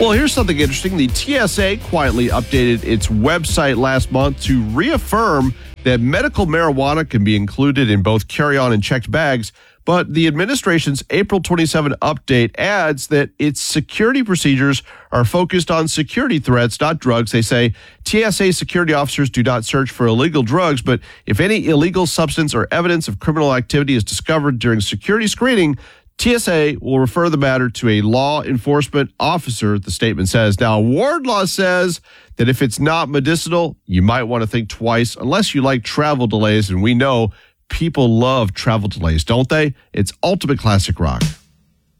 Well, here's something interesting. The TSA quietly updated its website last month to reaffirm that medical marijuana can be included in both carry-on and checked bags. But the administration's April 27 update adds that its security procedures are focused on security threats, not drugs. They say TSA security officers do not search for illegal drugs, but if any illegal substance or evidence of criminal activity is discovered during security screening, TSA will refer the matter to a law enforcement officer, the statement says. Now, Wardlaw says that if it's not medicinal, you might want to think twice, unless you like travel delays, and we know people love travel delays, don't they? It's Ultimate Classic Rock.